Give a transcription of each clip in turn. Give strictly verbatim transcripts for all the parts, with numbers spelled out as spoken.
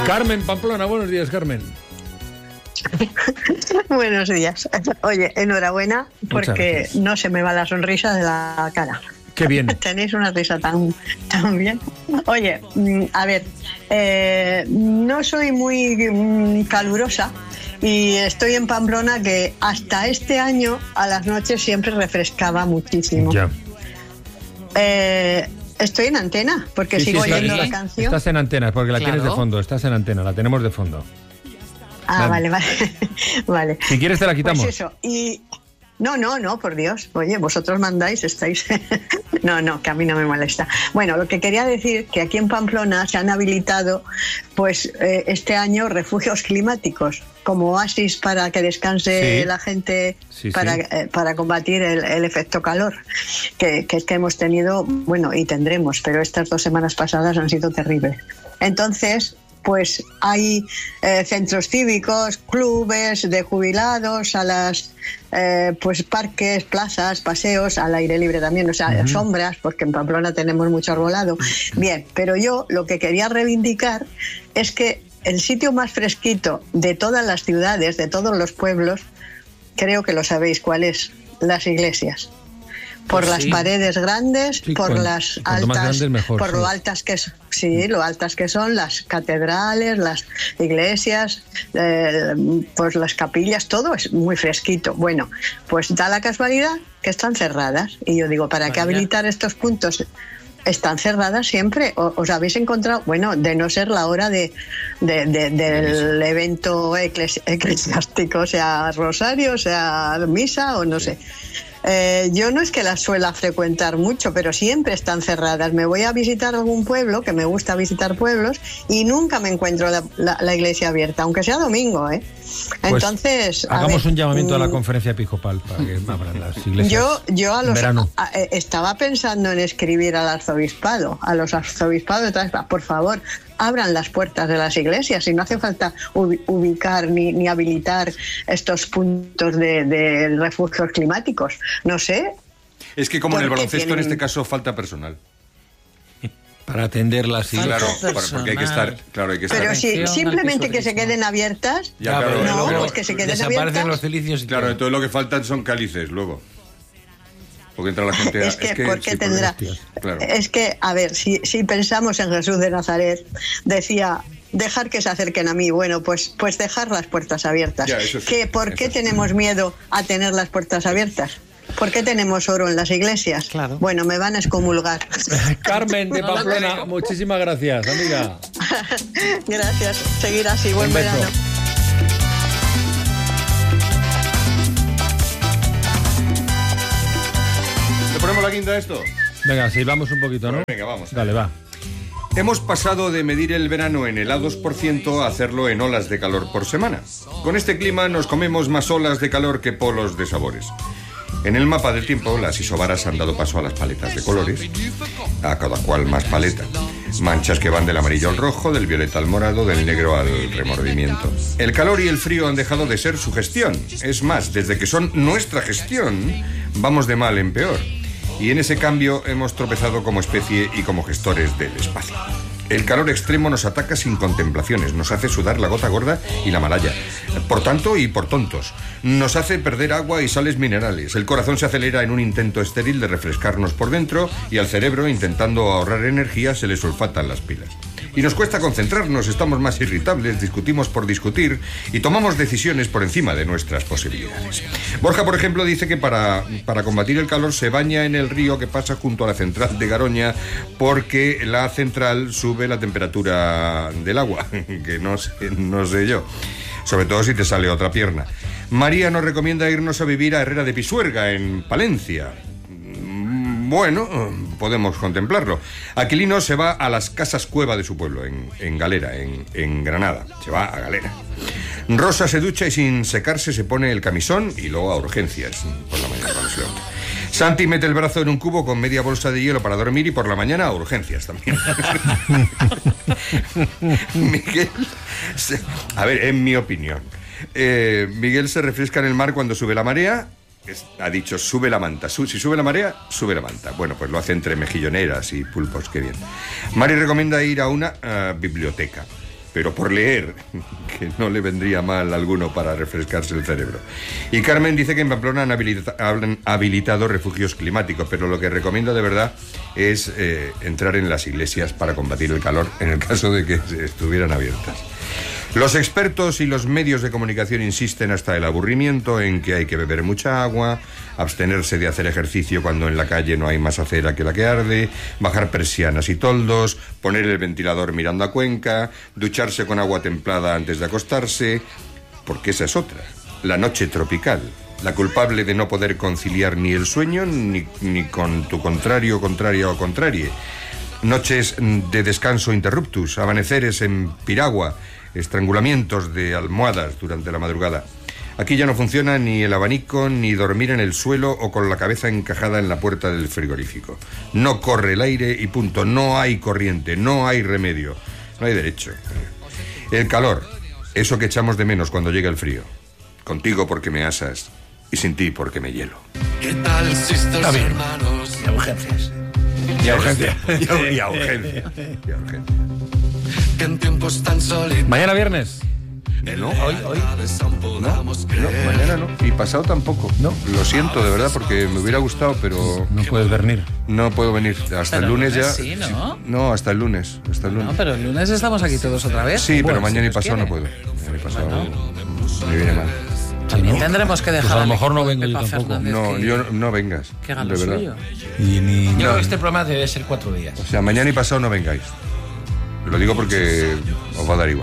Carmen Pamplona, buenos días, Carmen. Buenos días. Oye, enhorabuena, porque no se me va la sonrisa de la cara. Qué bien. Tenéis una risa tan, tan bien. Oye, a ver, eh, no soy muy calurosa y estoy en Pamplona, que hasta este año a las noches siempre refrescaba muchísimo. Ya. Eh, estoy en antena, porque sí, sigo sí, oyendo estás, la canción. Estás en antena, porque la Claro. tienes de fondo, estás en antena, la tenemos de fondo. Ah, vale, vale. Vale. Si quieres te la quitamos. Pues eso, y... No, no, no, por Dios. Oye, vosotros mandáis, estáis... No, no, que a mí no me molesta. Bueno, lo que quería decir, que aquí en Pamplona se han habilitado, pues, eh, este año refugios climáticos, como oasis para que descanse Sí. la gente, Sí, para, sí. eh, para combatir el, el efecto calor, que, que es que hemos tenido, bueno, y tendremos, pero estas dos semanas pasadas han sido terribles. Entonces... pues hay eh, centros cívicos, clubes de jubilados, salas, eh, pues parques, plazas, paseos, al aire libre también, o sea, uh-huh. sombras, porque en Pamplona tenemos mucho arbolado. Bien, pero yo lo que quería reivindicar es que el sitio más fresquito de todas las ciudades, de todos los pueblos, creo que lo sabéis cuál es, las iglesias. Por pues las sí. paredes grandes, sí, por con, las altas, grandes, mejor, por sí. lo altas que son, sí, lo altas que son las catedrales, las iglesias, eh, pues las capillas, todo es muy fresquito. Bueno, pues da la casualidad que están cerradas y yo digo, ¿para Vaya. qué habilitar estos puntos? Están cerradas siempre. O, os habéis encontrado, bueno, de no ser la hora de, de, de del evento eclesi- eclesiástico, sea rosario, sea misa o no sí. sé. Eh, yo no es que las suela frecuentar mucho, pero siempre están cerradas. Me voy a visitar algún pueblo, que me gusta visitar pueblos, y nunca me encuentro la, la, la iglesia abierta, aunque sea domingo, ¿eh? Pues entonces, hagamos ver, un llamamiento mm, a la conferencia episcopal para que abran las iglesias. Yo, yo a los, en verano. A, a, estaba pensando en escribir al arzobispado, a los arzobispado, por favor, abran las puertas de las iglesias y no hace falta ubicar ni, ni habilitar estos puntos de, de refugios climáticos. No sé. Es que como en el baloncesto tienen... en este caso falta personal. Para atenderlas, sí. Claro, porque hay que estar, claro, hay que estar. Pero si simplemente que se queden abiertas, ya, claro, no, pero, pues que se queden desaparecen abiertas. los cilicios y claro, todo. entonces lo que faltan son cálices luego. Porque entra la gente a... Es que, es que ¿por qué sí, tendrá? Claro. Es que, a ver, si, si pensamos en Jesús de Nazaret, decía... dejar que se acerquen a mí, bueno, pues pues dejar las puertas abiertas. Ya, eso sí, ¿Qué, ¿Por qué eso sí. tenemos miedo a tener las puertas abiertas? ¿Por qué tenemos oro en las iglesias? Claro. Bueno, me van a excomulgar. Carmen de Pamplona, muchísimas gracias, amiga. Gracias, seguir así, buen Un beso. verano. ¿Le ponemos la quinta a esto? Venga, silbamos un poquito, ¿no? Bueno, venga, vamos. Dale, va. Hemos pasado de medir el verano en helados por ciento a hacerlo en olas de calor por semana. Con este clima nos comemos más olas de calor que polos de sabores. En el mapa del tiempo, las isobaras han dado paso a las paletas de colores, a cada cual más paleta. Manchas que van del amarillo al rojo, del violeta al morado, del negro al remordimiento. El calor y el frío han dejado de ser su gestión. Es más, desde que son nuestra gestión, vamos de mal en peor. Y en ese cambio hemos tropezado como especie y como gestores del espacio. El calor extremo nos ataca sin contemplaciones, nos hace sudar la gota gorda y la malaya. Por tanto y por tontos. Nos hace perder agua y sales minerales. El corazón se acelera en un intento estéril de refrescarnos por dentro y al cerebro, intentando ahorrar energía, se le sulfatan las pilas. Y nos cuesta concentrarnos, estamos más irritables, discutimos por discutir y tomamos decisiones por encima de nuestras posibilidades. Borja, por ejemplo, dice que para, para combatir el calor se baña en el río que pasa junto a la central de Garoña porque la central sube la temperatura del agua, que no sé, no sé yo, sobre todo si te sale otra pierna. María nos recomienda irnos a vivir a Herrera de Pisuerga, en Palencia. Bueno, podemos contemplarlo. Aquilino se va a las casas cueva de su pueblo, en, en Galera, en, en Granada. Se va a Galera. Rosa se ducha y sin secarse se pone el camisón y luego a urgencias por la mañana cuando se levanta. Santi mete el brazo en un cubo con media bolsa de hielo para dormir y por la mañana a urgencias también. Miguel, se, a ver, en mi opinión, eh, Miguel se refresca en el mar cuando sube la marea. Ha dicho, sube la manta. Si sube la marea, sube la manta. Bueno, pues lo hace entre mejilloneras y pulpos, qué bien. Mari recomienda ir a una uh, biblioteca. pero por leer, que no le vendría mal alguno para refrescarse el cerebro. Y Carmen dice que en Pamplona han, habilita, han habilitado refugios climáticos, pero lo que recomiendo de verdad es eh, entrar en las iglesias para combatir el calor, en el caso de que estuvieran abiertas. Los expertos y los medios de comunicación insisten hasta el aburrimiento en que hay que beber mucha agua, abstenerse de hacer ejercicio cuando en la calle no hay más acera que la que arde, bajar persianas y toldos, poner el ventilador mirando a Cuenca, ducharse con agua templada antes de acostarse, porque esa es otra, la noche tropical, la culpable de no poder conciliar ni el sueño ni, ni con tu contrario, contraria o contrarie. Noches de descanso interruptus, amaneceres en piragua, estrangulamientos de almohadas durante la madrugada. Aquí ya no funciona ni el abanico, ni dormir en el suelo o con la cabeza encajada en la puerta del frigorífico. No corre el aire y punto. No hay corriente, no hay remedio, no hay derecho. El calor, eso que echamos de menos cuando llega el frío. Contigo porque me asas y sin ti porque me hielo. ¿Qué tal si estos hermanos? Y a urgencias. Y a urgencias. Y a, y a urgencias. Y a urgencias. Mañana viernes. No, hoy, hoy. No, no, mañana no. Y pasado tampoco. No. Lo siento, de verdad, porque me hubiera gustado, pero... No puedes venir. No puedo venir. Hasta pero el lunes, lunes ya... sí, ¿no? No, hasta el lunes. Hasta el lunes. No, pero el lunes estamos aquí todos otra vez. Sí, bueno, pero mañana si y pasado quiere. no puedo. Mañana y pasado Bueno. me viene mal. También tendremos que dejar Pues a lo al mejor no equipo de vengo yo Pepa tampoco. Fernández No, que, yo no, no vengas. que hagan de lo verdad. suyo. Y ni... Yo no. creo que este programa debe ser cuatro días. O sea, mañana y pasado no vengáis. Lo digo porque os va a dar igual.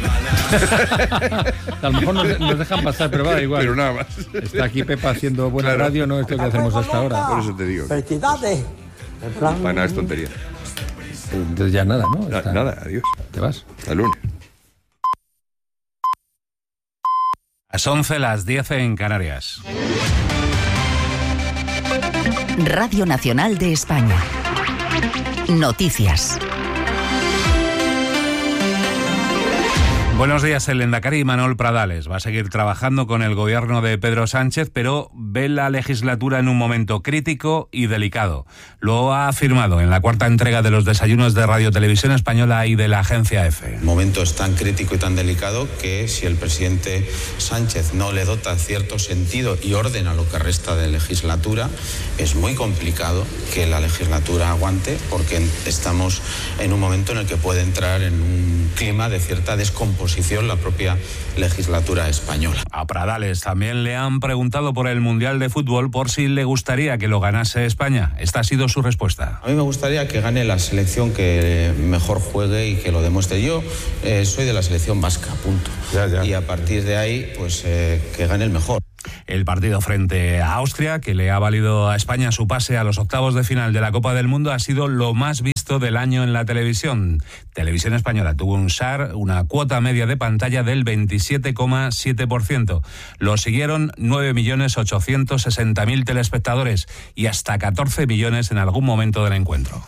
A lo mejor nos, nos dejan pasar, pero va da igual. Pero nada más. Está aquí Pepa haciendo buena Claro. radio, no esto que hacemos hasta ahora. Por eso te digo. Felicidades. En plan... Para nada es tontería. Entonces ya nada, ¿no? Na- Está- Nada, adiós. Te vas. Hasta el lunes. Las once, las diez en Canarias. Radio Nacional de España. Noticias. Buenos días. El lehendakari Imanol Pradales va a seguir trabajando con el gobierno de Pedro Sánchez, pero ve la legislatura en un momento crítico y delicado. Lo ha afirmado en la cuarta entrega de los desayunos de Radio Televisión Española y de la agencia EFE. El momento es tan crítico y tan delicado que si el presidente Sánchez no le dota cierto sentido y orden a lo que resta de legislatura, es muy complicado que la legislatura aguante, porque estamos en un momento en el que puede entrar en un clima de cierta descomposición la propia legislatura española. A Pradales también le han preguntado por el Mundial de Fútbol, por si le gustaría que lo ganase España. Esta ha sido su respuesta. A mí me gustaría que gane la selección que mejor juegue y que lo demuestre. Yo eh, soy de la selección vasca, punto. Ya, ya. Y a partir de ahí, pues eh, que gane el mejor. El partido frente a Austria, que le ha valido a España su pase a los octavos de final de la Copa del Mundo, ha sido lo más visto del año en la televisión. Televisión Española tuvo un S A R, una cuota media de pantalla del veintisiete coma siete por ciento. Lo siguieron nueve millones ochocientos sesenta mil telespectadores y hasta catorce millones en algún momento del encuentro.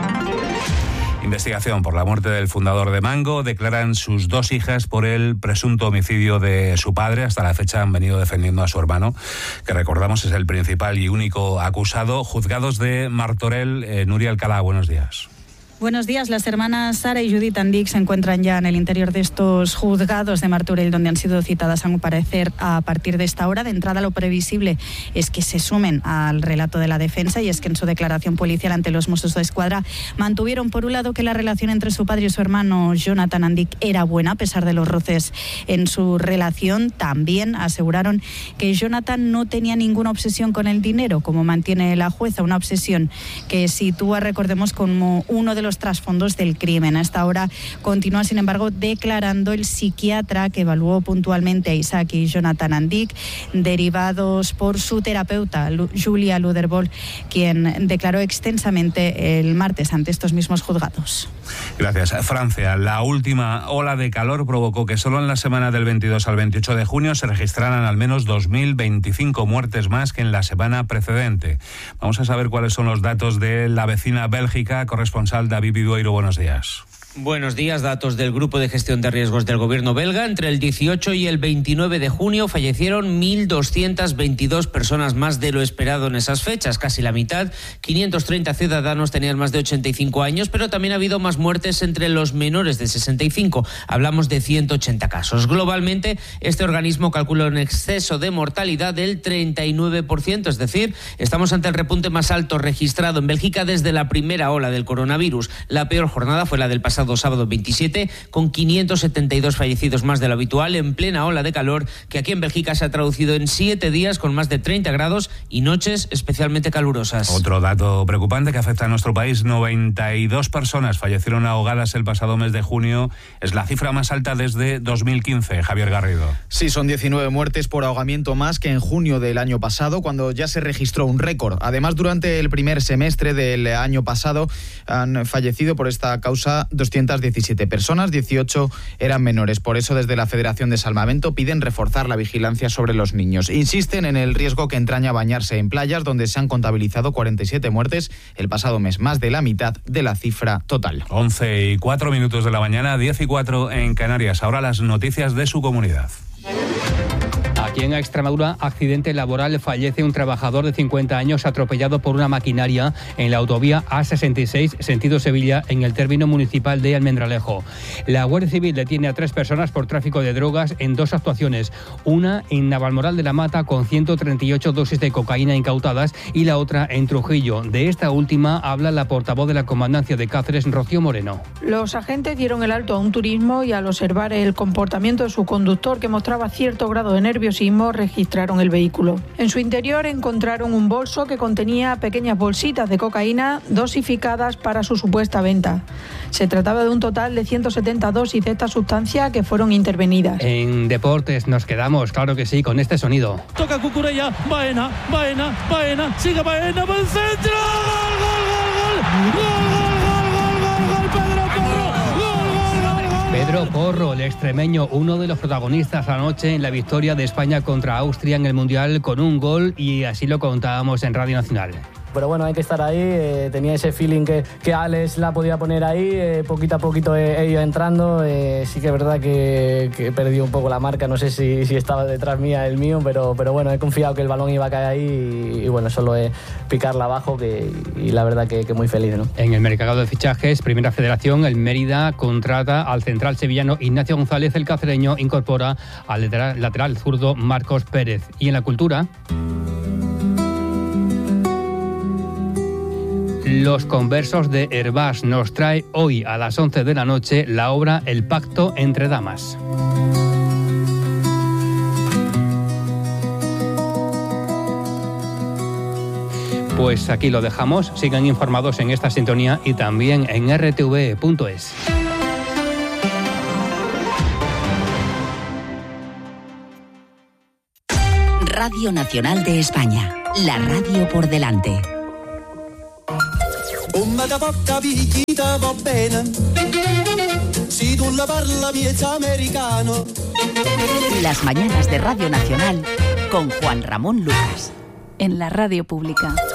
Investigación por la muerte del fundador de Mango. Declaran sus dos hijas por el presunto homicidio de su padre. Hasta la fecha han venido defendiendo a su hermano, que recordamos es el principal y único acusado. Juzgados de Martorell. Eh, Nuria Alcalá, buenos días. Buenos días. Las hermanas Sara y Judith Andic se encuentran ya en el interior de estos juzgados de Martorell, donde han sido citadas a comparecer a partir de esta hora. De entrada, lo previsible es que se sumen al relato de la defensa, y es que en su declaración policial ante los Mossos de Escuadra mantuvieron, por un lado, que la relación entre su padre y su hermano Jonathan Andic era buena, a pesar de los roces en su relación. También aseguraron que Jonathan no tenía ninguna obsesión con el dinero, como mantiene la jueza, una obsesión que sitúa, recordemos, como uno de los trasfondos del crimen. A esta hora continúa, sin embargo, declarando el psiquiatra que evaluó puntualmente a Isaac y Jonathan Andic, derivados por su terapeuta, Julia Luderbol, quien declaró extensamente el martes ante estos mismos juzgados. Gracias. Francia, la última ola de calor provocó que solo en la semana del veintidós al veintiocho de junio se registraran al menos dos mil veinticinco muertes más que en la semana precedente. Vamos a saber cuáles son los datos de la vecina Bélgica. Corresponsal David Bidueiro, buenos días. Buenos días. Datos del Grupo de Gestión de Riesgos del Gobierno belga. Entre el dieciocho y el veintinueve de junio fallecieron mil doscientas veintidós personas más de lo esperado en esas fechas, casi la mitad. quinientos treinta ciudadanos tenían más de ochenta y cinco años, pero también ha habido más muertes entre los menores de sesenta y cinco. Hablamos de ciento ochenta casos. Globalmente, este organismo calculó un exceso de mortalidad del treinta y nueve por ciento, es decir, estamos ante el repunte más alto registrado en Bélgica desde la primera ola del coronavirus. La peor jornada fue la del pasado sábado veintisiete, con quinientos setenta y dos fallecidos más de lo habitual en plena ola de calor que aquí en Bélgica se ha traducido en siete días con más de treinta grados y noches especialmente calurosas. Otro dato preocupante que afecta a nuestro país: noventa y dos personas fallecieron ahogadas el pasado mes de junio. Es la cifra más alta desde dos mil quince. Javier Garrido. Sí, son diecinueve muertes por ahogamiento más que en junio del año pasado, cuando ya se registró un récord. Además, durante el primer semestre del año pasado han fallecido por esta causa doscientas diecisiete personas, dieciocho eran menores. Por eso, desde la Federación de Salvamento piden reforzar la vigilancia sobre los niños. Insisten en el riesgo que entraña bañarse en playas, donde se han contabilizado cuarenta y siete muertes el pasado mes, más de la mitad de la cifra total. once y cuatro minutos de la mañana, diez y cuatro en Canarias. Ahora las noticias de su comunidad. Aquí en Extremadura, accidente laboral, fallece un trabajador de cincuenta años atropellado por una maquinaria en la autovía A sesenta y seis, sentido Sevilla, en el término municipal de Almendralejo. La Guardia Civil detiene a tres personas por tráfico de drogas en dos actuaciones, una en Navalmoral de la Mata con ciento treinta y ocho dosis de cocaína incautadas y la otra en Trujillo. De esta última habla la portavoz de la Comandancia de Cáceres, Rocío Moreno. Los agentes dieron el alto a un turismo y al observar el comportamiento de su conductor, que mostraba cierto grado de nerviosismo, registraron el vehículo. En su interior encontraron un bolso que contenía pequeñas bolsitas de cocaína dosificadas para su supuesta venta. Se trataba de un total de ciento setenta dosis de esta sustancia que fueron intervenidas. En deportes nos quedamos, claro que sí, con este sonido. Toca Cucurella, Baena, Baena, Baena, sigue Baena, por el centro, gol, gol, gol, gol, gol, gol, gol, gol, Pedro Porro. Pedro Porro, el extremeño, uno de los protagonistas anoche en la victoria de España contra Austria en el Mundial con un gol, y así lo contábamos en Radio Nacional. Pero bueno, hay que estar ahí, eh, tenía ese feeling que, que Alex la podía poner ahí, eh, poquito a poquito he, he ido entrando, eh, sí que es verdad que, que he perdido un poco la marca, no sé si, si estaba detrás mía el mío, pero, pero bueno, he confiado que el balón iba a caer ahí y, y bueno, solo es picarla abajo que, y la verdad que, que muy feliz, ¿no? En el mercado de fichajes, Primera Federación, el Mérida contrata al central sevillano Ignacio González, el cacereño incorpora al lateral, lateral zurdo Marcos Pérez. Y en la cultura, Los Conversos de Hervás nos trae hoy a las once de la noche la obra El Pacto entre Damas. Pues aquí lo dejamos. Sigan informados en esta sintonía y también en r t v punto es. Radio Nacional de España. La radio por delante. Come da poca picchita va bene, si tu la parla miezza americano. Las mañanas de Radio Nacional con Juan Ramón Lucas. En la radio pública.